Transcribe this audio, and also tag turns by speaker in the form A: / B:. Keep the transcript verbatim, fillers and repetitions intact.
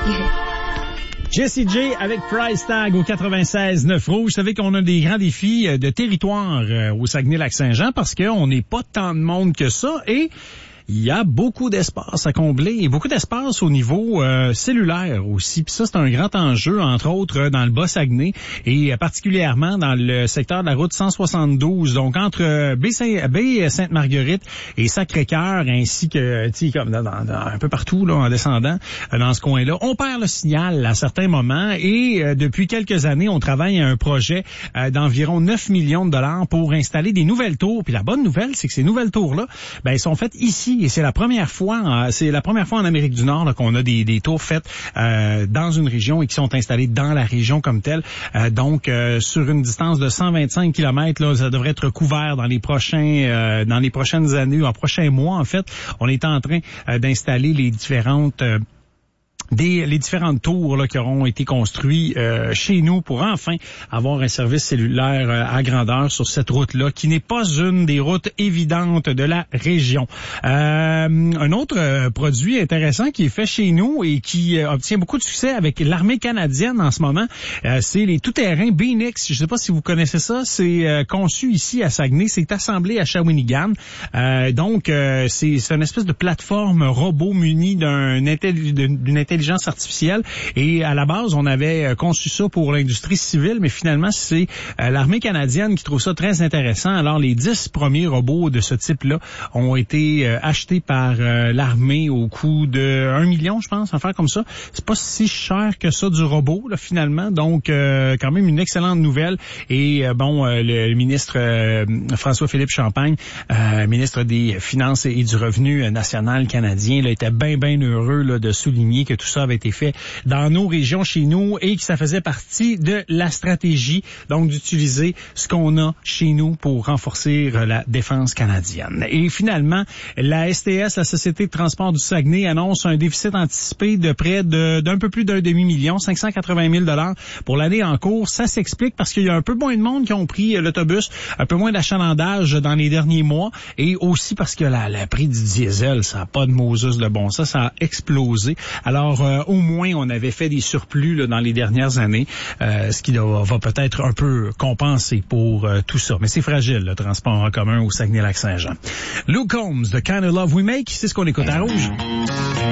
A: Jessie J avec Price Tag au quatre-vingt-seize neuf Rouge. Vous savez qu'on a des grands défis de territoire au Saguenay-Lac-Saint-Jean parce qu'on n'est pas tant de monde que ça et il y a beaucoup d'espace à combler et beaucoup d'espace au niveau euh, cellulaire aussi. Puis ça, c'est un grand enjeu, entre autres, dans le Bas-Saguenay et particulièrement dans le secteur de la route cent soixante-douze. Donc, entre Baie-Sainte-Marguerite et Sacré-Cœur, ainsi que, tu sais, comme dans, dans, un peu partout, là, en descendant dans ce coin-là, on perd le signal à certains moments et euh, depuis quelques années, on travaille à un projet euh, d'environ neuf millions de dollars pour installer des nouvelles tours. Puis la bonne nouvelle, c'est que ces nouvelles tours-là, ben, elles sont faites ici. Et c'est la première fois, c'est la première fois en Amérique du Nord là, qu'on a des, des tours faites euh, dans une région et qui sont installées dans la région comme telle. Euh, donc, euh, sur une distance de cent vingt-cinq kilomètres, là, ça devrait être couvert dans les prochains, euh, dans les prochaines années, en prochains mois en fait. On est en train euh, d'installer les différentes euh, Des, les différentes tours là, qui auront été construites euh, chez nous pour enfin avoir un service cellulaire euh, à grandeur sur cette route-là, qui n'est pas une des routes évidentes de la région. Euh, un autre euh, produit intéressant qui est fait chez nous et qui euh, obtient beaucoup de succès avec l'armée canadienne en ce moment, euh, c'est les tout-terrains B N X. Je ne sais pas si vous connaissez ça. C'est euh, conçu ici à Saguenay. C'est assemblé à Shawinigan. Euh, donc, euh, c'est, c'est une espèce de plateforme robot munie d'un intelli- d'une intelligence artificielle et à la base on avait conçu ça pour l'industrie civile, mais finalement c'est euh, l'armée canadienne qui trouve ça très intéressant. Alors les dix premiers robots de ce type-là ont été euh, achetés par euh, l'armée au coût de un million, je pense, en faire comme ça. C'est pas si cher que ça du robot là finalement, donc euh, quand même une excellente nouvelle. Et euh, bon, euh, le, le ministre euh, François-Philippe Champagne, euh, ministre des Finances et du Revenu national canadien, là, était bien bien heureux là, de souligner que tout ça avait été fait dans nos régions chez nous et que ça faisait partie de la stratégie, donc d'utiliser ce qu'on a chez nous pour renforcer la défense canadienne. Et finalement, la S T S, la Société de transport du Saguenay, annonce un déficit anticipé de près de d'un peu plus d'un demi-million, cinq cent quatre-vingt mille dollars pour l'année en cours. Ça s'explique parce qu'il y a un peu moins de monde qui ont pris l'autobus, un peu moins d'achalandage dans les derniers mois et aussi parce que la, la prix du diesel, ça n'a pas de Moses de bon sens, ça a explosé. Alors, euh, au moins, on avait fait des surplus là, dans les dernières années, euh, ce qui là, va peut-être un peu compenser pour euh, tout ça. Mais c'est fragile, le transport en commun au Saguenay-Lac-Saint-Jean. Luke Combs, The Kind of Love We Make, c'est ce qu'on écoute à Rouge.